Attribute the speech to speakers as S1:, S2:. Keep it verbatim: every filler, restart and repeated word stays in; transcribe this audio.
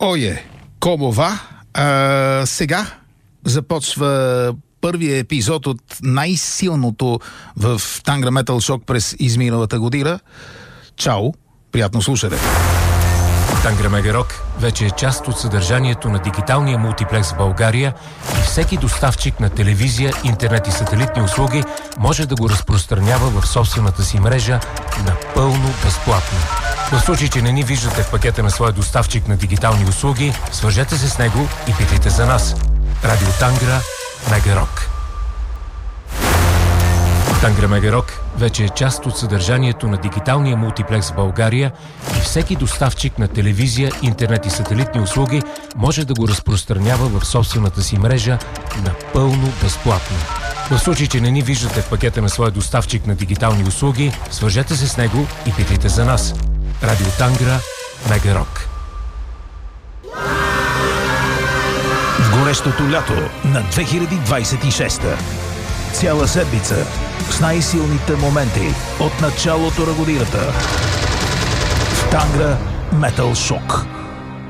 S1: Ое, Комова. А, сега започва първия епизод от най-силното в Тангра Метал Шок през изминалата година. Чао, приятно слушане!
S2: Тангра Мега Рок вече е част от съдържанието на дигиталния мултиплекс в България и всеки доставчик на телевизия, интернет и сателитни услуги може да го разпространява в собствената си мрежа напълно безплатно. В случай, че не ни виждате в пакета на своя доставчик на дигитални услуги, свържете се с него и питайте за нас. Радио Тангра Мега Рок. Тангра Мега Рок вече е част от съдържанието на дигиталния мултиплекс в България и всеки доставчик на телевизия, интернет и сателитни услуги може да го разпространява в собствената си мрежа напълно безплатно. В случай, че не ни виждате в пакета на своя доставчик на дигитални услуги, свържете се с него и питайте за нас. Радио Тангра Мега Рок.
S3: В горещото лято на две хиляди двадесет и шеста. Цяла седмица с най-силните моменти от началото на годината в Тангра Метал Шок.